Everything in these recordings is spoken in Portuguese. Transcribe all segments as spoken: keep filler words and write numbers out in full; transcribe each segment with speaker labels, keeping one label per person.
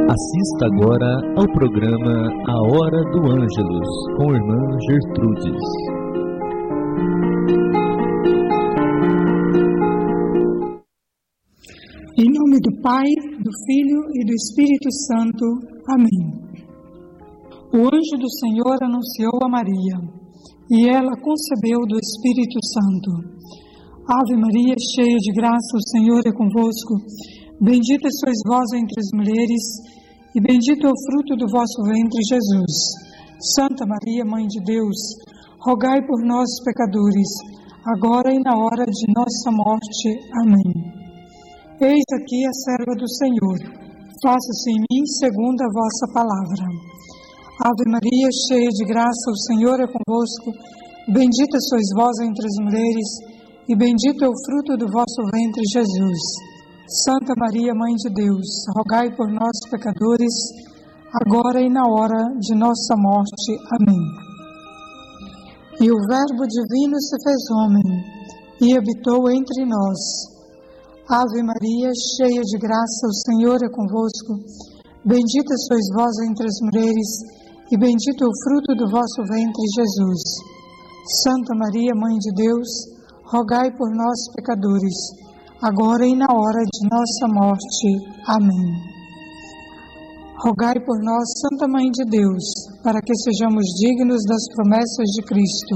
Speaker 1: Assista agora ao programa A Hora do Ângelus, com a irmã Gertrudes.
Speaker 2: Em nome do Pai, do Filho e do Espírito Santo. Amém. O anjo do Senhor anunciou a Maria, e ela concebeu do Espírito Santo. Ave Maria, cheia de graça, o Senhor é convosco. Bendita sois vós entre as mulheres, e bendito é o fruto do vosso ventre, Jesus. Santa Maria, Mãe de Deus, rogai por nós, pecadores, agora e na hora de nossa morte. Amém. Eis aqui a serva do Senhor, faça-se em mim segundo a vossa palavra. Ave Maria, cheia de graça, o Senhor é convosco. Bendita sois vós entre as mulheres, e bendito é o fruto do vosso ventre, Jesus. Santa Maria, Mãe de Deus, rogai por nós, pecadores, agora e na hora de nossa morte. Amém. E o Verbo divino se fez homem, e habitou entre nós. Ave Maria, cheia de graça, o Senhor é convosco. Bendita sois vós entre as mulheres, e bendito é o fruto do vosso ventre, Jesus. Santa Maria, Mãe de Deus, rogai por nós, pecadores, agora e na hora de nossa morte. Amém. Rogai por nós, Santa Mãe de Deus, para que sejamos dignos das promessas de Cristo.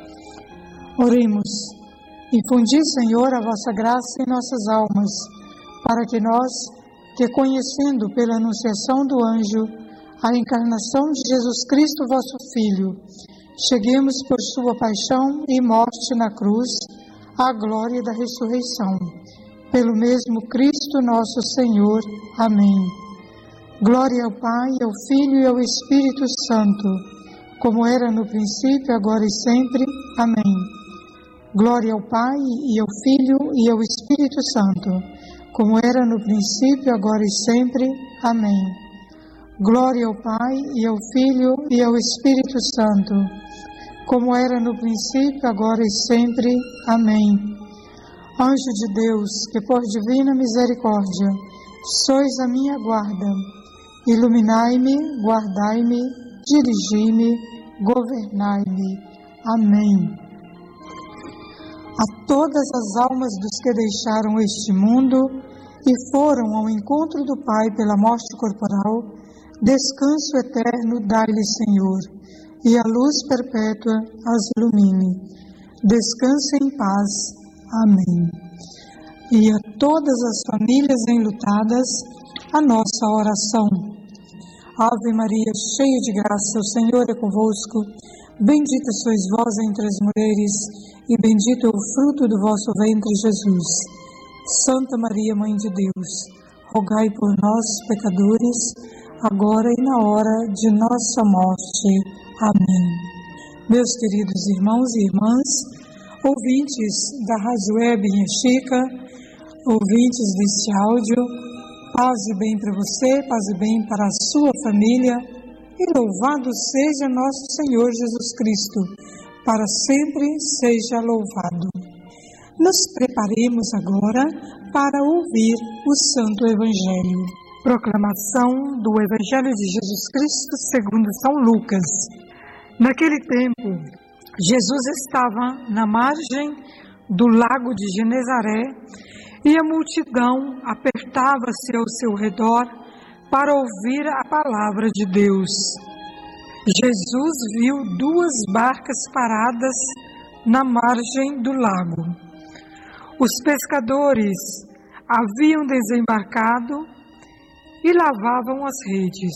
Speaker 2: Oremos. Infundi, Senhor, a vossa graça em nossas almas, para que nós, que conhecendo pela anunciação do anjo a encarnação de Jesus Cristo, vosso Filho, cheguemos por sua paixão e morte na cruz à glória da ressurreição. Pelo mesmo Cristo nosso Senhor. Amém. Glória ao Pai, ao Filho e ao Espírito Santo, como era no princípio, agora e sempre. Amém. Glória ao Pai, e ao Filho, e ao Espírito Santo, como era no princípio, agora e sempre. Amém. Glória ao Pai, e ao Filho, e ao Espírito Santo, como era no princípio, agora e sempre. Amém. Anjo de Deus, que por divina misericórdia sois a minha guarda, iluminai-me, guardai-me, dirigi-me, governai-me. Amém. A todas as almas dos que deixaram este mundo e foram ao encontro do Pai pela morte corporal, descanso eterno dai-lhe, Senhor, e a luz perpétua as ilumine. Descanse em paz. Amém. E a todas as famílias enlutadas, a nossa oração. Ave Maria, cheia de graça, o Senhor é convosco. Bendita sois vós entre as mulheres, e bendito é o fruto do vosso ventre, Jesus. Santa Maria, Mãe de Deus, rogai por nós, pecadores, agora e na hora de nossa morte. Amém. Meus queridos irmãos e irmãs, ouvintes da Rádio Web Chica, ouvintes deste áudio, paz e bem para você, paz e bem para a sua família, e louvado seja nosso Senhor Jesus Cristo, para sempre seja louvado. Nos preparemos agora para ouvir o Santo Evangelho. Proclamação do Evangelho de Jesus Cristo segundo São Lucas. Naquele tempo, Jesus estava na margem do lago de Genezaré e a multidão apertava-se ao seu redor para ouvir a palavra de Deus. Jesus viu duas barcas paradas na margem do lago. Os pescadores haviam desembarcado e lavavam as redes.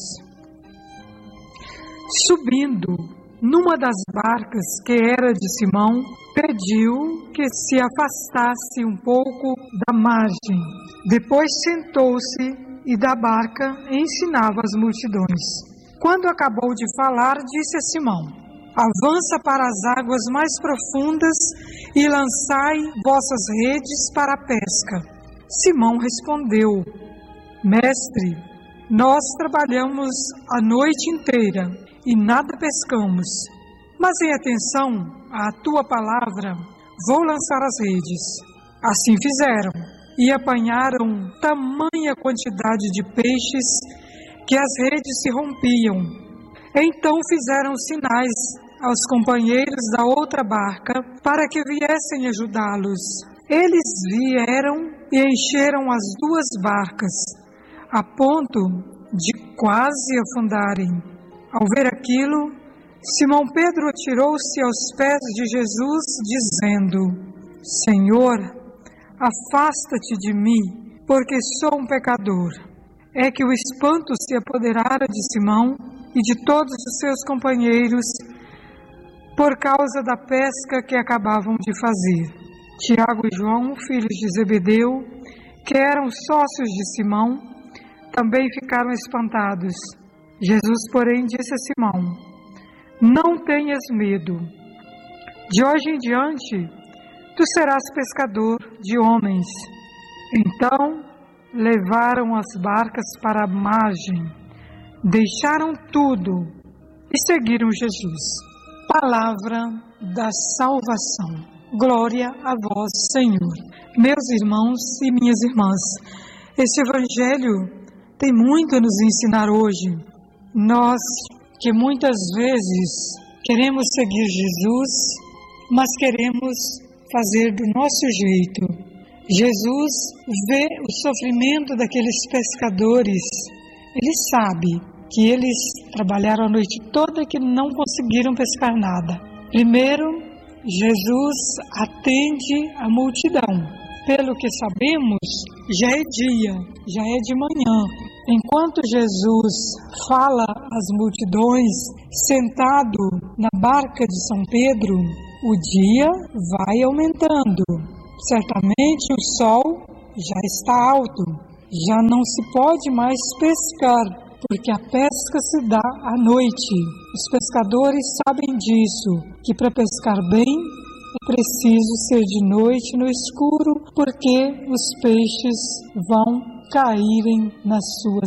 Speaker 2: Subindo numa das barcas, que era de Simão, pediu que se afastasse um pouco da margem. Depois sentou-se e da barca ensinava as multidões. Quando acabou de falar, disse a Simão: avança para as águas mais profundas e lançai vossas redes para a pesca. Simão respondeu: Mestre, nós trabalhamos a noite inteira e nada pescamos, mas em atenção à tua palavra, vou lançar as redes. Assim fizeram e apanharam tamanha quantidade de peixes que as redes se rompiam. Então fizeram sinais aos companheiros da outra barca para que viessem ajudá-los. Eles vieram e encheram as duas barcas, a ponto de quase afundarem. Ao ver aquilo, Simão Pedro atirou-se aos pés de Jesus, dizendo: Senhor, afasta-te de mim, porque sou um pecador. É que o espanto se apoderara de Simão e de todos os seus companheiros por causa da pesca que acabavam de fazer. Tiago e João, filhos de Zebedeu, que eram sócios de Simão, também ficaram espantados. Jesus, porém, disse a Simão: Não tenhas medo. De hoje em diante, tu serás pescador de homens. Então, levaram as barcas para a margem, deixaram tudo e seguiram Jesus. Palavra da salvação. Glória a vós, Senhor. Meus irmãos e minhas irmãs, este Evangelho tem muito a nos ensinar hoje. Nós que muitas vezes queremos seguir Jesus, mas queremos fazer do nosso jeito. Jesus vê o sofrimento daqueles pescadores. Ele sabe que eles trabalharam a noite toda e que não conseguiram pescar nada. Primeiro, Jesus atende a multidão. Pelo que sabemos, já é dia, já é de manhã. Enquanto Jesus fala às multidões, sentado na barca de São Pedro, o dia vai aumentando. Certamente o sol já está alto, já não se pode mais pescar, porque a pesca se dá à noite. Os pescadores sabem disso, que para pescar bem é preciso ser de noite no escuro, porque os peixes vão caírem nas suas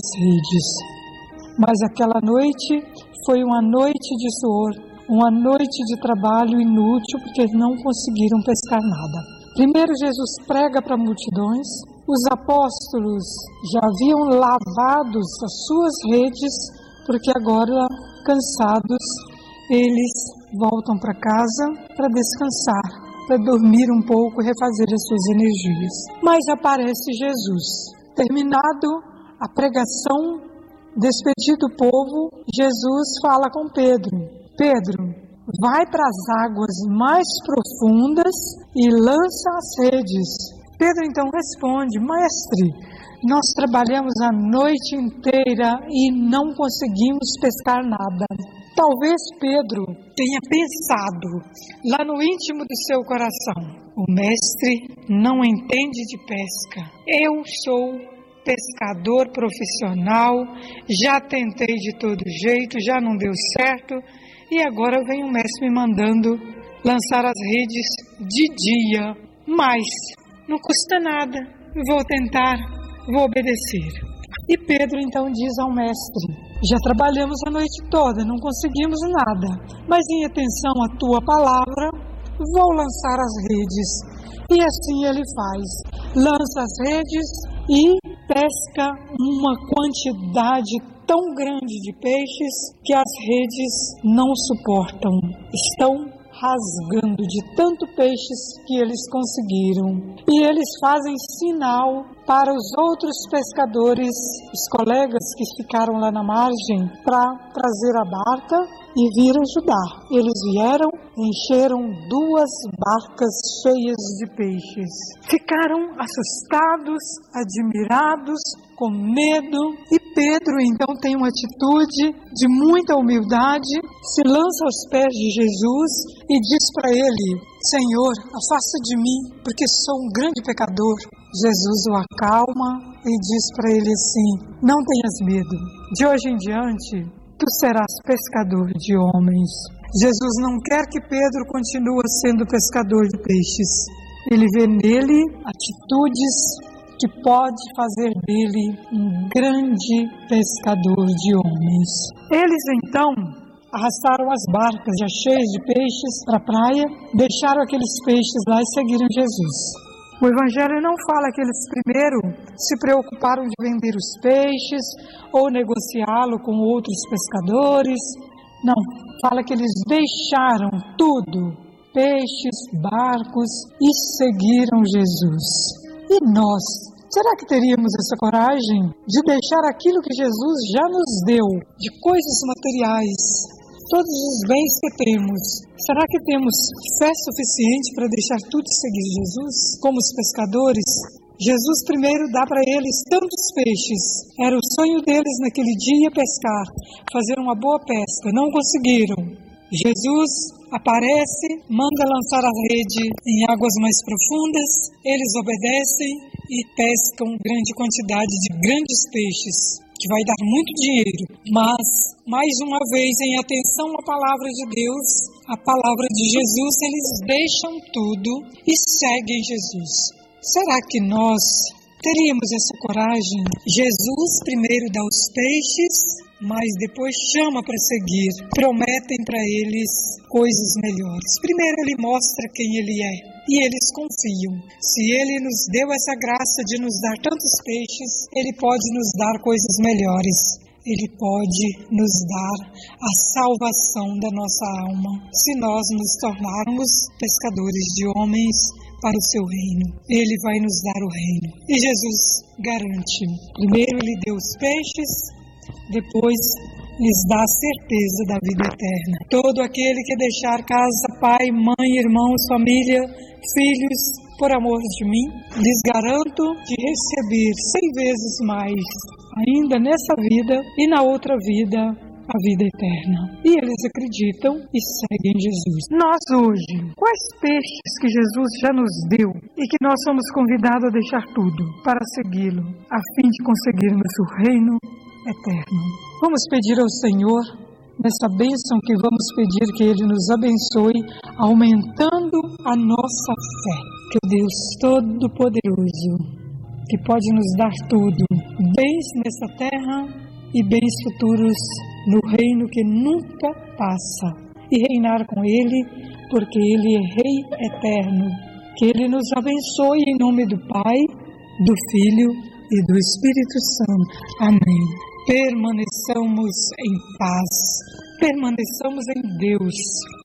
Speaker 2: redes. Mas aquela noite foi uma noite de suor, uma noite de trabalho inútil, porque não conseguiram pescar nada. Primeiro Jesus prega para multidões. Os apóstolos já haviam lavado as suas redes, porque agora, cansados, eles voltam para casa para descansar, para dormir um pouco e refazer as suas energias. Mas aparece Jesus. Terminado a pregação, despedido o povo, Jesus fala com Pedro: Pedro, vai para as águas mais profundas e lança as redes. Pedro então responde: Mestre, nós trabalhamos a noite inteira e não conseguimos pescar nada. Talvez Pedro tenha pensado lá no íntimo do seu coração: o mestre não entende de pesca. Eu sou pescador profissional, já tentei de todo jeito, já não deu certo, e agora vem o mestre me mandando lançar as redes de dia. Mas não custa nada, vou tentar, vou obedecer. E Pedro então diz ao mestre: já trabalhamos a noite toda, não conseguimos nada, mas em atenção à tua palavra, vou lançar as redes. E assim ele faz, lança as redes e pesca uma quantidade tão grande de peixes que as redes não suportam. Estão rasgando de tanto peixes que eles conseguiram. E eles fazem sinal para os outros pescadores, os colegas que ficaram lá na margem, para trazer a barca e vir ajudar. Eles vieram, encheram duas barcas cheias de peixes. Ficaram assustados, admirados, com medo, e Pedro então tem uma atitude de muita humildade, se lança aos pés de Jesus e diz para ele: Senhor, afasta de mim, porque sou um grande pecador. Jesus o acalma e diz para ele assim: não tenhas medo, de hoje em diante tu serás pescador de homens. Jesus não quer que Pedro continue sendo pescador de peixes. Ele vê nele atitudes que pode fazer dele um grande pescador de homens. Eles então arrastaram as barcas já cheias de peixes para a praia, deixaram aqueles peixes lá e seguiram Jesus. O Evangelho não fala que eles primeiro se preocuparam de vender os peixes ou negociá-lo com outros pescadores. Não, fala que eles deixaram tudo, peixes, barcos, e seguiram Jesus. E nós, será que teríamos essa coragem de deixar aquilo que Jesus já nos deu, de coisas materiais, todos os bens que temos? Será que temos fé suficiente para deixar tudo e seguir Jesus? Como os pescadores, Jesus primeiro dá para eles tantos peixes. Era o sonho deles naquele dia pescar, fazer uma boa pesca. Não conseguiram. Jesus aparece, manda lançar a rede em águas mais profundas. Eles obedecem e pescam grande quantidade de grandes peixes, que vai dar muito dinheiro. Mas, mais uma vez, em atenção à palavra de Deus, a palavra de Jesus, eles deixam tudo e seguem Jesus. Será que nós teríamos essa coragem? Jesus primeiro dá os peixes, mas depois chama para seguir. Prometem para eles coisas melhores. Primeiro ele mostra quem ele é e eles confiam. Se ele nos deu essa graça de nos dar tantos peixes, ele pode nos dar coisas melhores. Ele pode nos dar a salvação da nossa alma, se nós nos tornarmos pescadores de homens para o seu reino. Ele vai nos dar o reino. E Jesus garante. Primeiro ele deu os peixes, depois lhes dá a certeza da vida eterna. Todo aquele que deixar casa, pai, mãe, irmãos, família, filhos, por amor de mim, lhes garanto de receber cem vezes mais, ainda nessa vida e na outra vida, a vida eterna. E eles acreditam e seguem Jesus. Nós hoje, quais peixes que Jesus já nos deu e que nós somos convidados a deixar tudo para segui-lo, a fim de conseguirmos o reino eterno? Vamos pedir ao Senhor, nessa bênção que vamos pedir, que Ele nos abençoe, aumentando a nossa fé. Que o Deus Todo-Poderoso, que pode nos dar tudo, bens nessa terra e bens futuros no reino que nunca passa, e reinar com Ele, porque Ele é Rei eterno. Que Ele nos abençoe em nome do Pai, do Filho e do Espírito Santo. Amém. Permaneçamos em paz, permaneçamos em Deus.